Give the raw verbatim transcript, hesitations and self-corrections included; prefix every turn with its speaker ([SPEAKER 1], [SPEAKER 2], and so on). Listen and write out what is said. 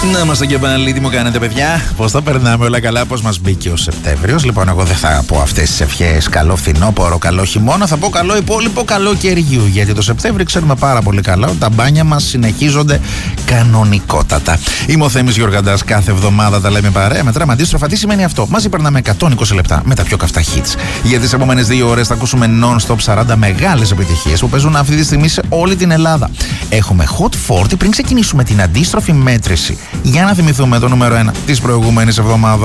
[SPEAKER 1] Να είμαστε και πάλι, τι μου κάνετε, παιδιά? Πώς θα περνάμε όλα καλά, πώς μας μπήκε ο Σεπτέμβριος? Λοιπόν, εγώ δεν θα πω αυτές τις ευχές καλό φθινόπωρο, καλό χειμώνα. Θα πω καλό υπόλοιπο καλοκαιριού. Γιατί το Σεπτέμβρη ξέρουμε πάρα πολύ καλά ότι τα μπάνια μας συνεχίζονται κανονικότατα. Είμαι ο Θέμης Γιοργαντάς. Κάθε εβδομάδα τα λέμε παρέα. Μετράμε αντίστροφα. Τι σημαίνει αυτό? Μαζί περνάμε εκατόν είκοσι λεπτά με τα πιο καυτά hits. Για τις επόμενες δύο ώρες θα ακούσουμε non-stop σαράντα μεγάλες επιτυχίες που παίζουν αυτή τη στιγμή σε όλη την Ελλάδα. Έχουμε Hot σαράντα πριν ξεκινήσουμε την αντίστροφη μέτρηση. Για να θυμηθούμε το νούμερο ένα της προηγούμενης εβδομάδας.